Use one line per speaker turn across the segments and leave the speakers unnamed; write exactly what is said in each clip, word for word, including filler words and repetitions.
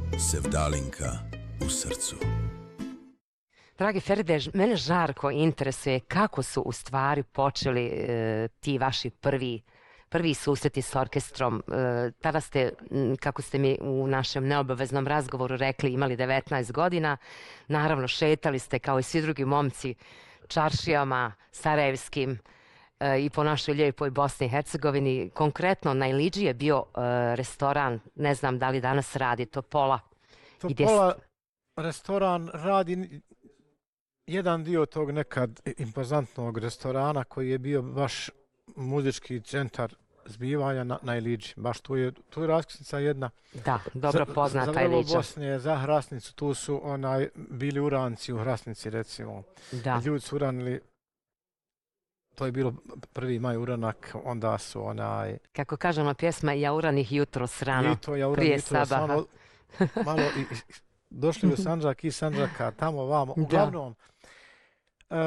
Sevdalinka u srcu.
Dragi Feride, mene žarko interesuje kako su u stvari počeli e, ti vaši prvi, prvi susreti s orkestrom. E, tada ste, kako ste mi u našem neobaveznom razgovoru rekli, imali devetnaest godina. Naravno, šetali ste kao i svi drugi momci čaršijama sarajevskim e, i po našoj lijepoj Bosni i Hercegovini. Konkretno, na Iliđi je bio e, restoran, ne znam da li danas radi, Topola.
Topola restoran radi jedan dio tog nekad impozantnog restorana koji je bio baš muzički centar zbivanja na, na Iliđi. Baš tu je, tu je raskrsnica jedna.
Da, dobro poznata
za,
Iliđa.
Za Bosne, za Hrasnicu, tu su onaj, bili uranci u Hrasnici recimo.
Da.
Ljudi su uranili, to je bilo prvi maj uranak, onda su onaj...
Kako kažemo pjesma, ja uranih jutro srano,
I to ja
prije
jutro
sabaha.
Samo, malo i, i, došli u Sandžak i Sandžaka, tamo vamo. Uglavnom, uh,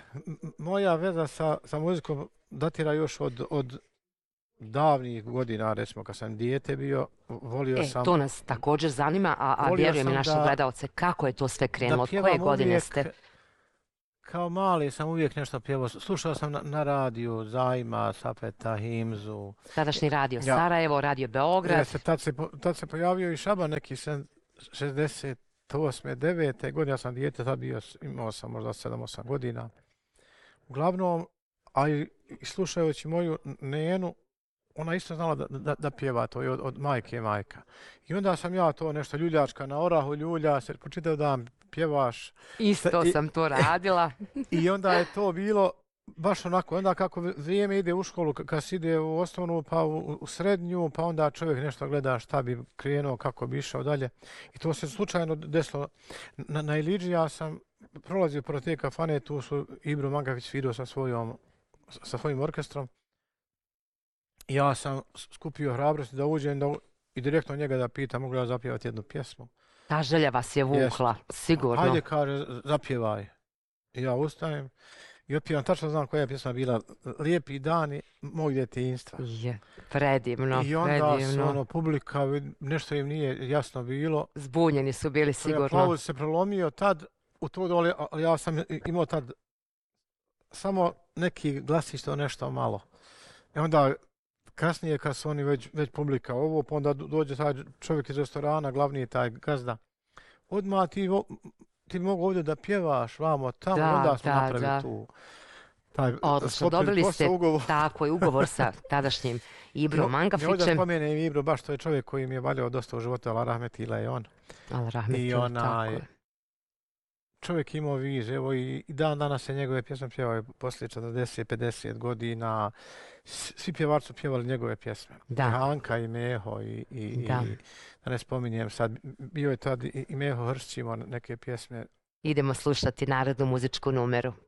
moja veza sa, sa muzikom datira još od, od davnih godina, recimo kad sam dijete bio, volio
e,
sam...
To nas također zanima, a, a vjerujem i naše gledalce, kako je to sve krenulo, od koje godine
uvijek,
ste?
Kao mali sam uvijek nešto pjevao, slušao sam na, na radiju Zajma, Sapeta, Himzu.
Tadašnji radio
ja.
Sarajevo, radio Beograd.
Jeste, tad, se, tad se pojavio i Šaban neki šezdeset osme, devete godine, ja sam dijete, tad bio, imao sam možda sedam osam godina. Uglavnom, a i, i slušajući moju Nenu, ona isto znala da, da, da pjeva to od, od majke i majka. I onda sam ja to nešto ljuljačka na orahu, ljulja, se počitao dan pjevaš.
Isto
I,
sam to radila.
I onda je to bilo baš onako, onda kako vrijeme ide u školu, kad se ide u osnovnu pa u, u srednju, pa onda čovjek nešto gleda šta bi krenuo, kako bi išao dalje. I to se slučajno desilo. Na, na Iliđi ja sam prolazio pored te kafane, tu su Ibro Mangavić svirao sa svojom, sa svojim orkestrom. Ja sam skupio hrabrosti da uđem da, i direktno njega da pitam, mogu ja zapjevati jednu pjesmu.
Ta želja vas je vukla, yes. Sigurno.
Ajde, kaže, zapjevaj. I ja ustajem i otpivam, tačno znam koja je pjesma bila, Lijepi dani mog djetinjstva.
Je, predivno,
I onda
predivno.
su ono, publika, nešto im nije jasno bilo.
Zbunjeni su bili sigurno.
Aplauz se prelomio tad, u to dole, ali ja sam imao tad samo neki glasić, to nešto malo. I onda kasnije kad su oni već, već publika ovo, pa onda dođe taj čovjek iz restorana, glavni je taj gazda. Odmah ti, ti mogu ovdje da pjevaš vamo tamo,
da,
onda smo
da,
napravili
da.
tu. Taj,
odlično, dobili ste
ugovor.
tako i ugovor sa tadašnjim Ibrom Mangafićem.
Ovdje spomenem Ibro, baš to je čovjek koji mi je valjao dosta u životu, Allah rahmetila je on.
Allah rahmetila, tako je.
Čovjek imao vize, evo i dan danas se njegove pjesme pjevaju poslije četrdeset pedeset godina. Svi pjevači su pjevali njegove pjesme.
Da.
I Hanka i Meho i, i,
da.
i da ne spominjem sad, bio je tad i, i Meho Hršćimo neke pjesme.
Idemo slušati narodnu muzičku numeru.